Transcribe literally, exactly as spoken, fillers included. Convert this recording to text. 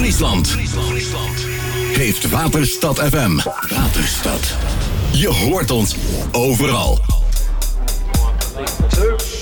Friesland. Heeft Waterstad F M. Waterstad. Je hoort ons overal.